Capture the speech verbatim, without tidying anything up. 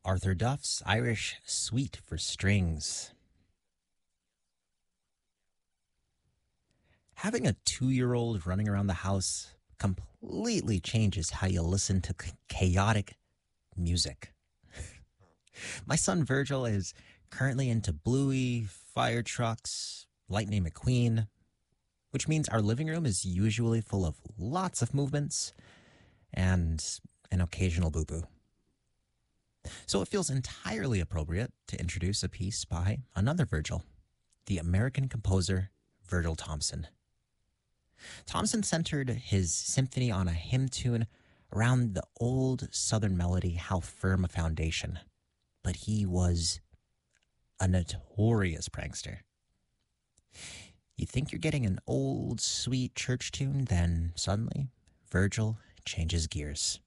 Arthur Duff's Irish Suite for Strings. Having a two-year-old running around the house completely changes how you listen to chaotic music. My son Virgil is currently into Bluey, fire trucks, Lightning McQueen, which means our living room is usually full of lots of movements and an occasional boo-boo. So it feels entirely appropriate to introduce a piece by another Virgil, the American composer Virgil Thomson. Thomson centered his symphony on a hymn tune around the old Southern melody, How Firm a Foundation. But he was a notorious prankster. You think you're getting an old, sweet church tune, then suddenly Virgil changes gears.